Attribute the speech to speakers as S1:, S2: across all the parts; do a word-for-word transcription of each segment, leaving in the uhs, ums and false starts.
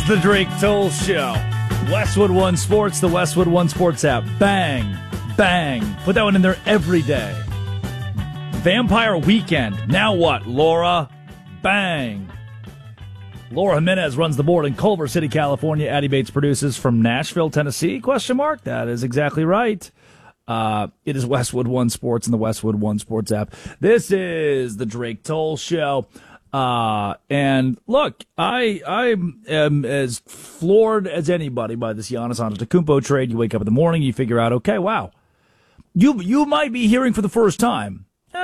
S1: The Drake Toll Show. Westwood One Sports, the Westwood One Sports app. Bang, bang. Put that one in there every day. Vampire Weekend. Now what, Laura? Bang. Laura Jimenez runs the board in Culver City, California. Addie Bates produces from Nashville, Tennessee. Question mark? That is exactly right. Uh, it is Westwood One Sports and the Westwood One Sports app. This is the Drake Toll Show. Uh, and look, I, I am as floored as anybody by this Giannis Antetokounmpo trade. You wake up in the morning, you figure out, okay, wow. You, you might be hearing for the first time.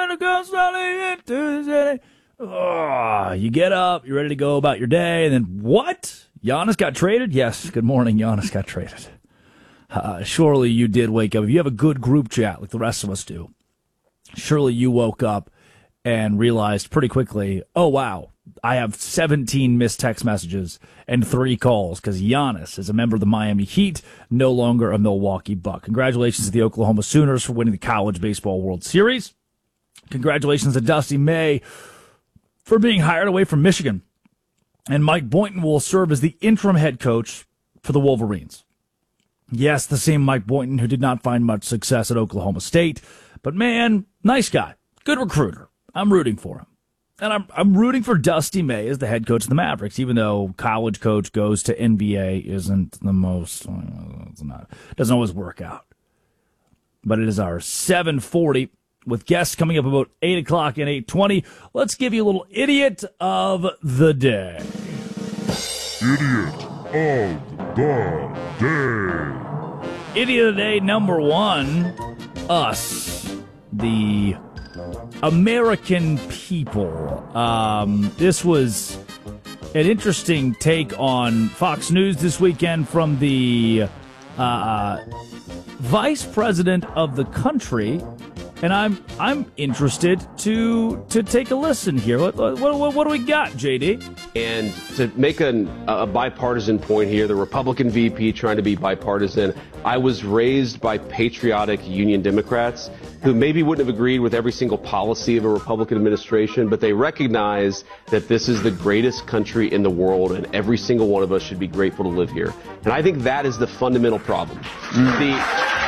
S1: Oh, you get up, you're ready to go about your day, and then what? Giannis got traded? Yes, good morning, Giannis got traded. Uh, surely you did wake up. If you have a good group chat like the rest of us do, surely you woke up and realized pretty quickly, oh, wow, I have seventeen missed text messages and three calls because Giannis is a member of the Miami Heat, no longer a Milwaukee Buck. Congratulations to the Oklahoma Sooners for winning the College Baseball World Series. Congratulations to Dusty May for being hired away from Michigan. And Mike Boynton will serve as the interim head coach for the Wolverines. Yes, the same Mike Boynton who did not find much success at Oklahoma State. But, man, nice guy. Good recruiter. I'm rooting for him. And I'm I'm rooting for Dusty May as the head coach of the Mavericks, even though college coach goes to N B A isn't the most, it's not, doesn't always work out. But it is our seven forty with guests coming up about eight o'clock and eight twenty. Let's give you a little idiot of the day.
S2: Idiot of the day.
S1: Idiot of the day number one, us, the American people. Um, this was an interesting take on Fox News this weekend from the uh, vice president of the country, and I'm I'm interested to to take a listen here. What what, what, what do we got, J D?
S3: And to make an, a bipartisan point here, the Republican V P trying to be bipartisan, I was raised by patriotic Union Democrats who maybe wouldn't have agreed with every single policy of a Republican administration, but they recognize that this is the greatest country in the world and every single one of us should be grateful to live here. And I think that is the fundamental problem. Mm. The